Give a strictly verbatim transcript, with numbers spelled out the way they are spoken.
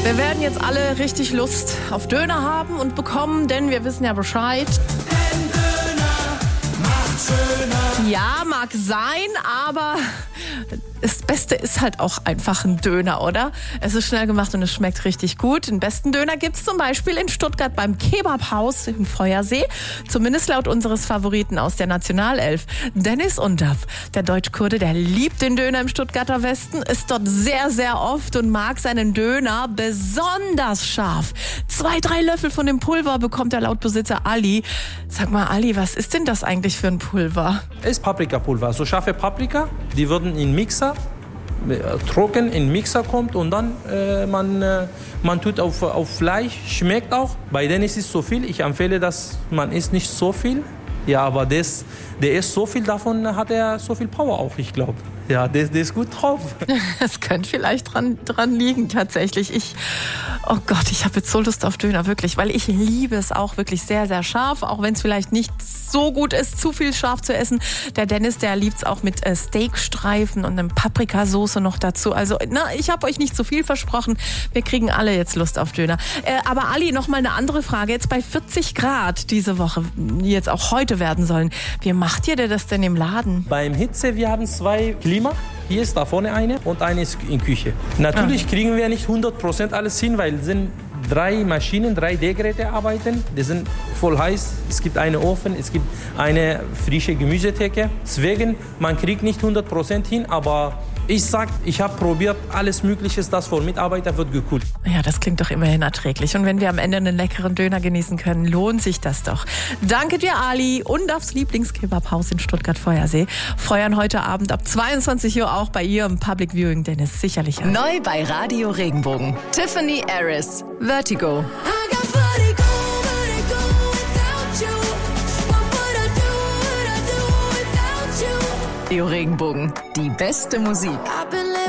Wir werden jetzt alle richtig Lust auf Döner haben und bekommen, denn wir wissen ja Bescheid. Ein Döner macht schöner. Ja, mag sein, aber das Beste ist halt auch einfach ein Döner, oder? Es ist schnell gemacht und es schmeckt richtig gut. Den besten Döner gibt's zum Beispiel in Stuttgart beim Kebabhaus in Feuersee. Zumindest laut unseres Favoriten aus der Nationalelf, Dennis Undav. Der Deutschkurde, der liebt den Döner im Stuttgarter Westen, ist dort sehr, sehr oft und mag seinen Döner besonders scharf. Zwei, drei Löffel von dem Pulver bekommt er laut Besitzer Ali. Sag mal, Ali, was ist denn das eigentlich für ein Pulver? Ist Paprikapulver, so scharfe Paprika, die würden in Mixer trocken in Mixer kommt und dann äh, man, äh, man tut auf, auf Fleisch, schmeckt auch. Bei denen ist es so viel, ich empfehle, dass man isst nicht so viel. Ja, aber das, der isst so viel, davon hat er so viel Power auch, ich glaube. Ja, der, der ist gut drauf. Es könnte vielleicht dran, dran liegen, tatsächlich. Ich, oh Gott, ich habe jetzt so Lust auf Döner, wirklich, weil ich liebe es auch wirklich sehr, sehr scharf, auch wenn es vielleicht nicht so gut ist, zu viel scharf zu essen. Der Dennis, der liebt es auch mit äh, Steakstreifen und einem Paprikasauce noch dazu. Also, na, ich habe euch nicht zu viel versprochen. Wir kriegen alle jetzt Lust auf Döner. Äh, aber Ali, noch mal eine andere Frage. Jetzt bei vierzig Grad diese Woche, die jetzt auch heute werden sollen. Wie macht ihr das denn im Laden? Beim Hitze, wir haben zwei Klima. Hier ist da vorne eine und eine ist in Küche. Natürlich kriegen wir nicht hundert Prozent alles hin, weil es sind drei Maschinen, drei D-Geräte arbeiten. Die sind voll heiß. Es gibt einen Ofen, es gibt eine frische Gemüsetheke. Deswegen, man kriegt nicht hundert Prozent hin, aber ich sag, ich habe probiert, alles Mögliche, das von Mitarbeitern wird gekühlt. Ja, das klingt doch immerhin erträglich. Und wenn wir am Ende einen leckeren Döner genießen können, lohnt sich das doch. Danke dir, Ali. Und aufs Lieblingskebabhaus in Stuttgart-Feuersee. Feuern heute Abend ab zweiundzwanzig Uhr auch bei ihr im Public Viewing, Dennis. Sicherlich auch. Neu bei Radio Regenbogen. Tiffany Harris, Vertigo. Radio Regenbogen, die beste Musik.